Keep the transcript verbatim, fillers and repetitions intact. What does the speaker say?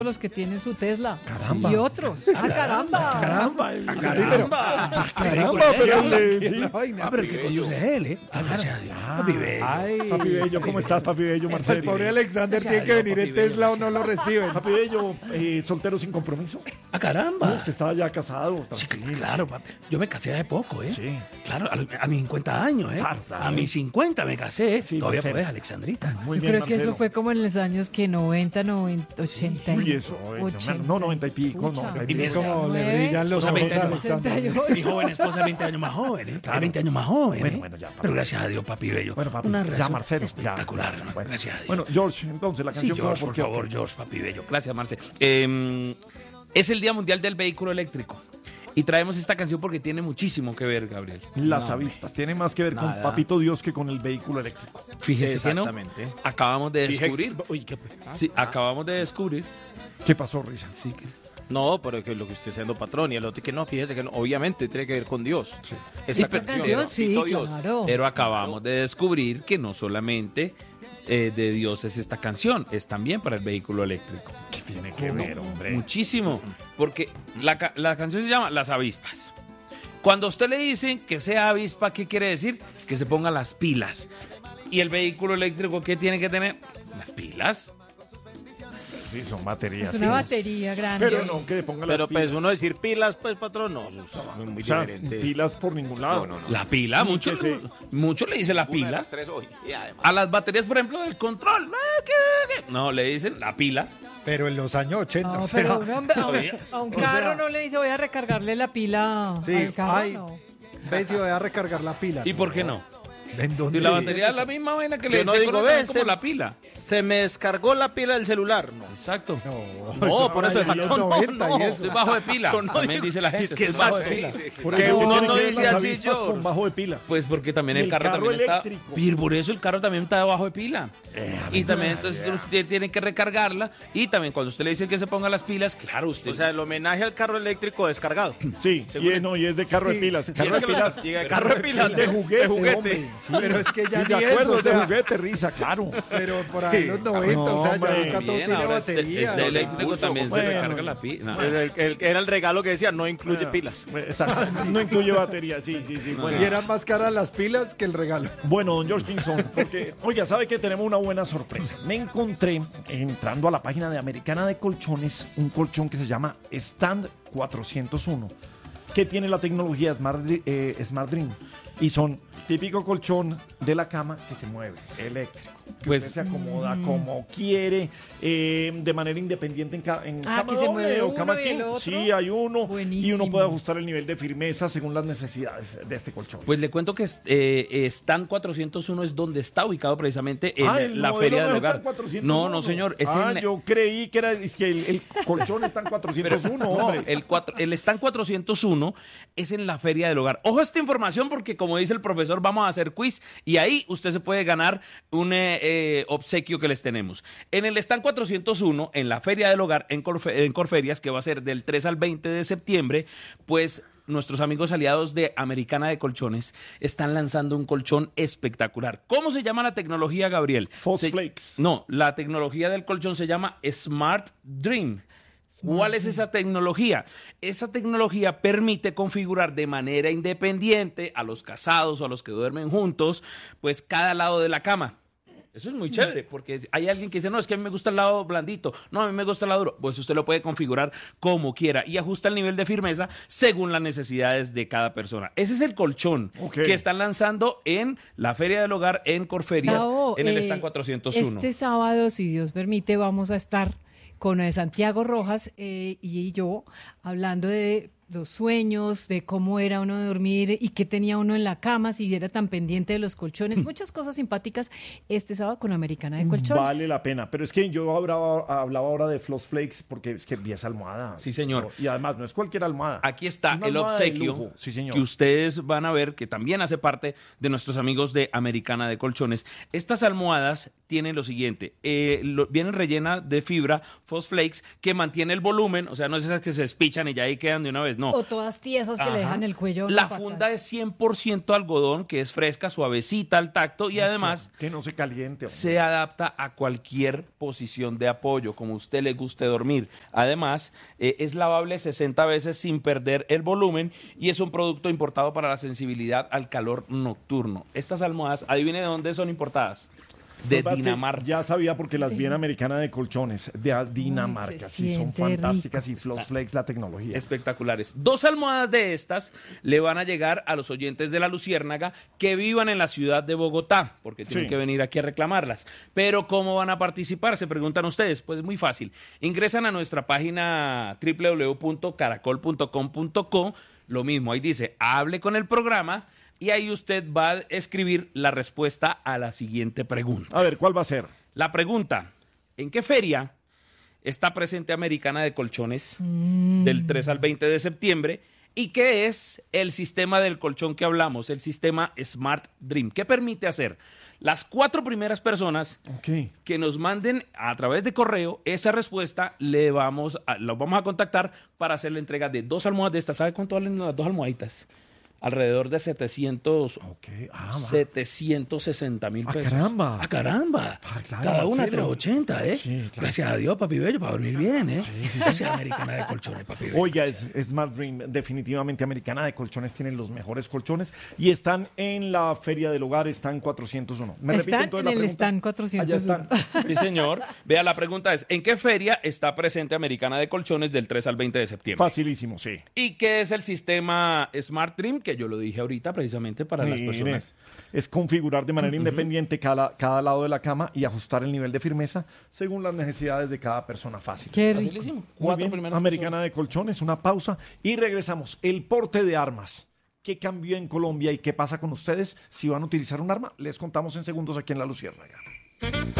los que tienen su Tesla. Caramba. Y otros. ¡Ah, caramba! Caramba. Ah, caramba. Caramba, pero le- sí. Ah, pero que coño es él, ¿eh? Ah, gracias a Dios. Papi Bello. Ay, Papi Bello, ¿cómo estás, Papi Bello, El Marcelo? pobre Alexander tiene que venir en Tesla o no lo reciben. Papi Bello, eh, soltero sin compromiso. Ah, caramba. Usted estaba ya casado. Sí, tranquilo. claro, papi. Yo me casé hace poco, ¿eh? Sí. Claro, a, los- a mis cincuenta años, ¿eh? Claro, claro. A mis cincuenta me casé, ¿eh? Sí, Todavía Marcelo. puedes, Alexandrita. Muy Yo bien, creo que Marcelo. eso fue como en los años que noventa, noventa, ochenta. Uy, eso, eh, ochenta. no, noventa y pico, Pucha. noventa y Y pico. mira, Como le nueve, brillan los o sea, ojos veinte a años. Alexander. setenta y ocho. Mi joven esposa es veinte años más joven, ¿eh? Claro. veinte años más joven, Bueno, ¿eh? bueno, ya, papi. Pero gracias a Dios, papi Bello. Bueno, papi, Una ya, relación Marcelo. ya. espectacular, hermano. Bueno. Gracias a Dios. Bueno, George, entonces la sí, canción, George, ¿cómo, por qué, favor, o qué? George, papi Bello. Gracias, Marce. Eh, es el Día Mundial del Vehículo Eléctrico. Y traemos esta canción porque tiene muchísimo que ver, Gabriel. Las No, avispas. Tiene más que ver con nada. Papito Dios que con el vehículo eléctrico. Fíjese que no. Exactamente. Acabamos de Dije- descubrir. Uy, ¿qué? Sí, acabamos de descubrir. ¿Qué pasó, Risa? Sí, que No, pero que lo que usted siendo patrón y el otro que no, fíjese que no, obviamente tiene que ver con Dios. Sí, Esta pero- Canción, sí, Papito Dios. claro. Pero acabamos de descubrir que no solamente eh, de Dios es esta canción, es también para el vehículo eléctrico. ¿Qué tiene que ver, hombre? Muchísimo. Porque la, ca- la canción se llama Las Avispas. Cuando a usted le dicen que sea avispa, ¿qué quiere decir? Que se ponga las pilas. ¿Y el vehículo eléctrico qué tiene que tener? Las pilas. Sí, son baterías. Es una sí. batería grande. Pero no, que le ponga las Pero pilas. pues uno decir pilas, pues patrón, no, es muy O sea, diferente. pilas por ningún lado. No, no, no. La pila, Ni mucho, que se- mucho le dice la Una de pila. las tres hoy. Y además. A las baterías, por ejemplo, del control. eh, ¿qué, qué? No, le dicen la pila. Pero en los años ochenta. No, o sea, pero uno, a, todavía. a un O carro sea- no le dice voy a recargarle la pila Sí, al carro, ay, no. ve si voy a recargar la pila. ¿Y por qué no? ¿En dónde Y la dice batería es eso? la misma vaina que Yo le no dice digo, como ves, como el- la pila. Se me descargó la pila del celular. No. Exacto. No, No, por eso es es los no, no, noventa y no. eso. Estoy bajo de pila. Yo no También digo- dice la gente. es que estoy bajo de exacto, pila. sí, sí. Por Que eso uno tiene no que ver dice las así, avispas George. con bajo de pila. Pues porque también el, El carro, carro también eléctrico. está. Y por eso el carro también está bajo de pila. Eh, y también ya, entonces ya. usted tiene que recargarla. Y también cuando usted le dice que se ponga las pilas, claro, usted. O sea, el homenaje al carro eléctrico descargado. Sí, y, Según es- no, y es de carro de Sí. pilas. Y Carro es de que los- pilas. Llega el carro de pilas de juguete, de juguete. hombre. Sí. Pero es que ya Sí, de ni acuerdo, eso, o es de sea, juguete, Risa, claro. pero por ahí en los noventa, no, o sea, ya hombre. ahorita todo Bien, tiene ahora este, batería. este o sea, eléctrico pulso, también se bueno. recarga la pila. No. El- el- el- era el regalo que decía, no incluye pilas. Exacto. No incluye batería, sí, sí, sí. Bueno, Y eran más caras las pilas que el regalo. Bueno, don George Pinson, porque, oiga, ¿sabe que tenemos una buena sorpresa? Me encontré, entrando a la página de Americana de Colchones, un colchón que se llama Stand cuatrocientos uno, que tiene la tecnología Smart, Dri- eh, Smart Dream. Y son típico colchón de la cama que se mueve, eléctrico. Que Pues- usted se acomoda como quiere, eh, de manera independiente en, ca- en Ah, cama que se doble mueve o uno cama y el king. otro. Sí, hay uno. Y Buenísimo. uno puede ajustar el nivel de firmeza según las necesidades de este colchón. Pues le cuento que eh, Stand cuatrocientos uno es donde está ubicado precisamente en Ah, el la modelo Feria no del está en Hogar. cuatrocientos No, uno. no, señor. Es ah, en, yo creí que era es que el, el colchón está en cuatrocientos uno, no, hombre. el, cuatro, el Stand cuatrocientos uno es en la Feria del Hogar. Ojo a esta información porque, como dice el profesor, vamos a hacer quiz y ahí usted se puede ganar un eh, eh, obsequio que les tenemos. En el Stand cuatrocientos uno, en la Feria del Hogar, en, Corfe- en Corferias, que va a ser del tres al veinte de septiembre, pues nuestros amigos aliados de Americana de Colchones están lanzando un colchón espectacular. ¿Cómo se llama la tecnología, Gabriel? False Se- Flakes. No, la tecnología del colchón se llama Smart Dream. ¿Cuál es esa tecnología? Esa tecnología permite configurar de manera independiente a los casados o a los que duermen juntos, pues cada lado de la cama. Eso es muy chévere, porque hay alguien que dice, no, es que a mí me gusta el lado blandito, no, a mí me gusta el lado duro. Pues usted lo puede configurar como quiera y ajusta el nivel de firmeza según las necesidades de cada persona. Ese es el colchón Ok. que están lanzando en la Feria del Hogar en Corferias, Gabo, en el eh, Stand cuatrocientos uno. Este sábado, si Dios permite, vamos a estar con eh, Santiago Rojas eh, y yo hablando de los sueños, de cómo era uno de dormir y qué tenía uno en la cama, si era tan pendiente de los colchones, muchas cosas simpáticas este sábado con Americana de Colchones. Vale la pena. Pero es que yo hablaba, hablaba ahora de Floss Flakes porque es que vi esa almohada. Sí, señor. Y además, no es cualquier almohada. Aquí está Una el almohada de obsequio lujo. Sí, señor. que ustedes van a ver que también hace parte de nuestros amigos de Americana de Colchones. Estas almohadas tienen lo siguiente, eh, lo- vienen rellenas de fibra Fos Flakes que mantiene el volumen, o sea, no es esas que se despichan y ya ahí quedan de una vez, no. O todas tiesas que Ajá. le dejan el cuello. La fatal. funda es cien por ciento algodón, que es fresca, suavecita al tacto y además Que no se caliente. hombre. se adapta a cualquier posición de apoyo, como a usted le guste dormir. Además, eh, es lavable sesenta veces sin perder el volumen y es un producto importado para la sensibilidad al calor nocturno. Estas almohadas, adivine de dónde son importadas. De Lo que pasa es que Dinamarca. Ya sabía porque las vi en Americana de Colchones, de a- Dinamarca. se Sí, son siente fantásticas y Floss Flex la tecnología. Espectaculares. Dos almohadas de estas le van a llegar a los oyentes de La Luciérnaga que vivan en la ciudad de Bogotá, porque tienen Sí. que venir aquí a reclamarlas. Pero ¿cómo van a participar? Se preguntan ustedes. Pues es muy fácil. Ingresan a nuestra página doble u doble u doble u punto caracol punto com punto co. Lo mismo, ahí dice, hable con el programa y ahí usted va a escribir la respuesta a la siguiente pregunta. A ver, ¿cuál va a ser? La pregunta, ¿en qué feria está presente Americana de Colchones del tres al veinte de septiembre? ¿Y qué es el sistema del colchón que hablamos? El sistema Smart Dream. ¿Qué permite hacer? Las cuatro primeras personas Ok. que nos manden a través de correo esa respuesta, le vamos a, los vamos a contactar para hacer la entrega de dos almohadas de estas. ¿Sabe cuánto valen las dos almohaditas? Alrededor de setecientos, Ok. Ah, va. setecientos sesenta mil ¡Ah, pesos. caramba! ¡Ah, caramba! Ah, claro, Cada una Marcelo. trescientos ochenta, ¿eh? Sí, claro. Gracias a Dios, papi bello, para dormir bien, ¿eh? Gracias a Americana de Colchones, papi bello. Oiga, es, Smart Dream, definitivamente Americana de Colchones tienen los mejores colchones y están en la Feria del Hogar, están cuatrocientos uno. ¿Me repite Están entonces en la el pregunta? stand cuatrocientos uno. Allá están. Sí, señor. Vea, la pregunta es, ¿en qué feria está presente Americana de Colchones del tres al veinte de septiembre? Facilísimo, sí. ¿Y qué es el sistema Smart Dream? Que yo lo dije ahorita precisamente para las Mire, personas. es configurar de manera independiente cada, cada lado de la cama y ajustar el nivel de firmeza según las necesidades de cada persona. Fácil. Qué rico. Facilísimo. Muy Cuatro bien, primeras Americana personas. de Colchones, una pausa y regresamos. El porte de armas. ¿Qué cambió en Colombia y qué pasa con ustedes? Si van a utilizar un arma, les contamos en segundos aquí en La Luciérnaga.